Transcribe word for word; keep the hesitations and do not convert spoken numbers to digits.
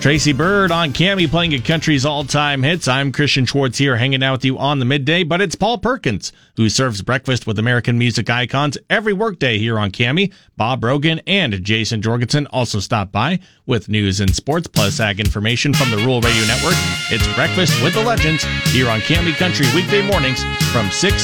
Tracy Bird on Cammy playing at Country's all-time hits. I'm Christian Schwartz here hanging out with you on the midday, but it's Paul Perkins who serves breakfast with American music icons every workday here on Cammy. Bob Rogan and Jason Jorgensen also stop by with news and sports plus ag information from the Rural Radio Network. It's Breakfast with the Legends here on Cammy Country weekday mornings from six